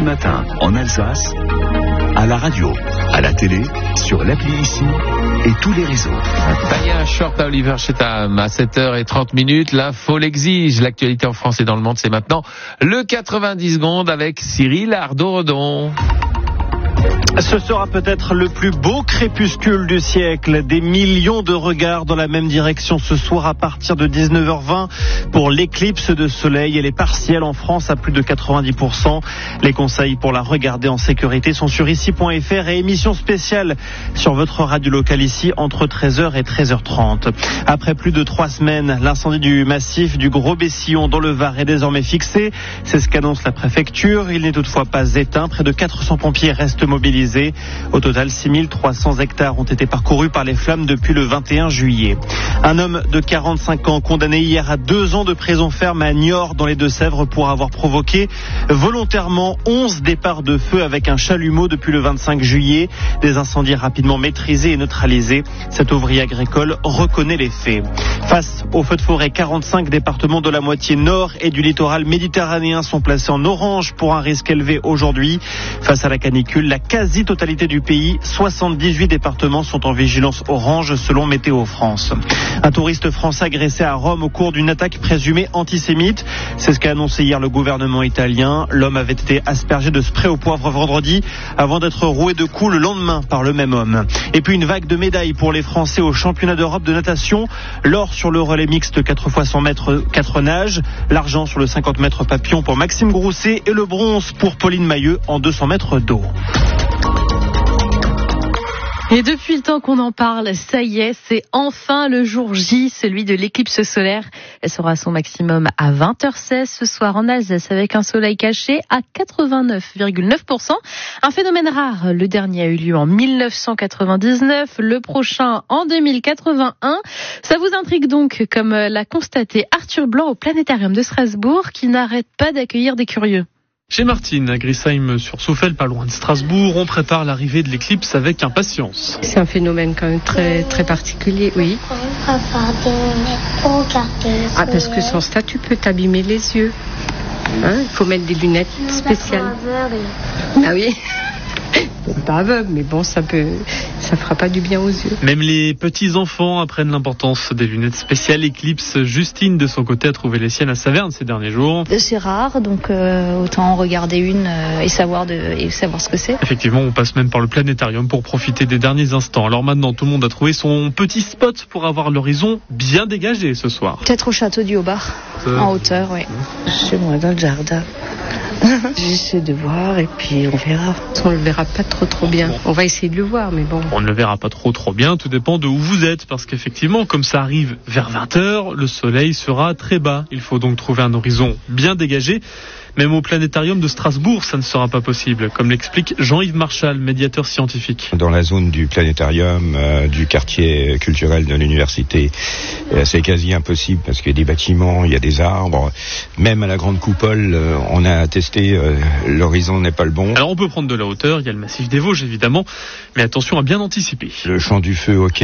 matin en Alsace, à la radio, à la télé, sur l'appli ici et tous les réseaux. Tania Short à Oliver Chetam à 7h30. L'info l'exige. L'actualité en France et dans le monde, c'est maintenant le 90 secondes avec Cyril Ardo-Redon. Ce sera peut-être le plus beau crépuscule du siècle. Des millions de regards dans la même direction ce soir à partir de 19h20 pour l'éclipse de soleil. Elle est partielle en France à plus de 90%. Les conseils pour la regarder en sécurité sont sur ici.fr et émission spéciale sur votre radio locale ici entre 13h et 13h30. Après plus de 3 semaines, l'incendie du massif du Gros Bessillon dans le Var est désormais fixé. C'est ce qu'annonce la préfecture. Il n'est toutefois pas éteint. Près de 400 pompiers restent mobilisés. Au total, 6300 hectares ont été parcourus par les flammes depuis le 21 juillet. Un homme de 45 ans condamné hier à 2 ans de prison ferme à Niort dans les Deux-Sèvres pour avoir provoqué volontairement 11 départs de feu avec un chalumeau depuis le 25 juillet. Des incendies rapidement maîtrisés et neutralisés. Cet ouvrier agricole reconnaît les faits. Face aux feux de forêt, 45 départements de la moitié nord et du littoral méditerranéen sont placés en orange pour un risque élevé aujourd'hui. Face à la canicule, la quasi-totalité du pays, 78 départements sont en vigilance orange selon Météo France. Un touriste français agressé à Rome au cours d'une attaque présumée antisémite. C'est ce qu'a annoncé hier le gouvernement italien. L'homme avait été aspergé de spray au poivre vendredi avant d'être roué de coups le lendemain par le même homme. Et puis une vague de médailles pour les Français au championnat d'Europe de natation. L'or sur le relais mixte 4x100 mètres 4 nages. L'argent sur le 50 mètres papillon pour Maxime Grousset et le bronze pour Pauline Mailleux en 200 mètres d'eau. Et depuis le temps qu'on en parle, ça y est, c'est enfin le jour J, celui de l'éclipse solaire. Elle sera à son maximum à 20h16 ce soir en Alsace avec un soleil caché à 89,9%. Un phénomène rare. Le dernier a eu lieu en 1999, le prochain en 2081. Ça vous intrigue donc, comme l'a constaté Arthur Blanc au Planétarium de Strasbourg, qui n'arrête pas d'accueillir des curieux. Chez Martine, à Grissheim sur Soufel, pas loin de Strasbourg, on prépare l'arrivée de l'éclipse avec impatience. C'est un phénomène quand même très, très particulier, oui. Ah, parce que sans ça, tu peux t'abîmer les yeux. Il faut mettre des lunettes spéciales. Ah oui. Pas aveugle, mais bon, ça fera pas du bien aux yeux. Même les petits-enfants apprennent l'importance des lunettes spéciales Eclipse. Justine, de son côté, a trouvé les siennes à Saverne ces derniers jours. C'est rare, donc autant en regarder une et savoir ce que c'est. Effectivement, on passe même par le planétarium pour profiter des derniers instants. Alors maintenant, tout le monde a trouvé son petit spot pour avoir l'horizon bien dégagé ce soir. Peut-être au château du Haut-Bar, en hauteur, oui. Chez moi, dans le jardin. J'essaie de voir et puis on verra. On le verra pas trop bien. On va essayer de le voir, mais bon. On ne le verra pas trop bien, tout dépend de où vous êtes, parce qu'effectivement, comme ça arrive vers 20h, le soleil sera très bas. Il faut donc trouver un horizon bien dégagé. Même au planétarium de Strasbourg, ça ne sera pas possible, comme l'explique Jean-Yves Marchal, médiateur scientifique. Dans la zone du planétarium, du quartier culturel de l'université, c'est quasi impossible parce qu'il y a des bâtiments, il y a des arbres. Même à la grande coupole, on a testé, l'horizon n'est pas le bon. Alors on peut prendre de la hauteur, il y a le massif des Vosges évidemment, mais attention à bien anticiper. Le champ du feu, ok,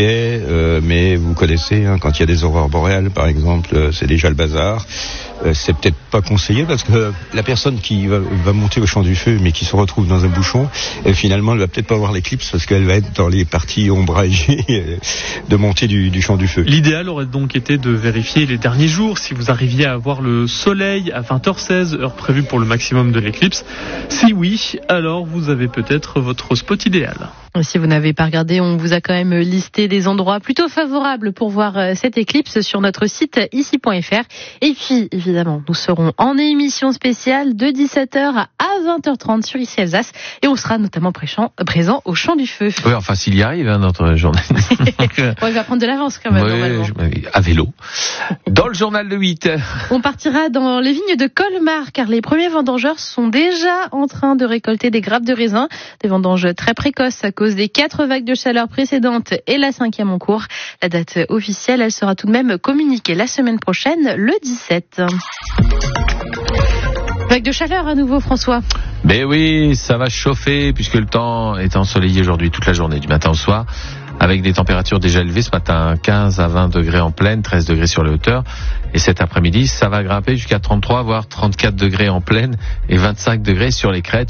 mais vous connaissez, quand il y a des aurores boréales par exemple, c'est déjà le bazar. C'est peut-être pas conseillé parce que la personne qui va monter au champ du feu mais qui se retrouve dans un bouchon, finalement elle va peut-être pas voir l'éclipse parce qu'elle va être dans les parties ombragées de montée du champ du feu. L'idéal aurait donc été de vérifier les derniers jours si vous arriviez à voir le soleil à 20h16, heure prévue pour le maximum de l'éclipse. Si oui, alors vous avez peut-être votre spot idéal. Si vous n'avez pas regardé, on vous a quand même listé des endroits plutôt favorables pour voir cette éclipse sur notre site ici.fr. Et puis, évidemment, nous serons en émission spéciale de 17h à 20h30 sur Ici Alsace. Et on sera notamment présent au Champ du Feu. Oui, enfin, s'il y arrive, notre journaliste. Bon, il va prendre de l'avance quand même, normalement. À vélo. Dans le journal de 8h. On partira dans les vignes de Colmar, car les premiers vendangeurs sont déjà en train de récolter des grappes de raisin. Des vendanges très précoces à cause des 4 vagues de chaleur précédentes et la 5e en cours. La date officielle, elle sera tout de même communiquée la semaine prochaine, le 17. Vague de chaleur à nouveau, François. Ben oui, ça va chauffer puisque le temps est ensoleillé aujourd'hui toute la journée, du matin au soir, avec des températures déjà élevées ce matin, 15 à 20 degrés en plaine, 13 degrés sur les hauteurs. Et cet après-midi, ça va grimper jusqu'à 33 voire 34 degrés en plaine et 25 degrés sur les crêtes.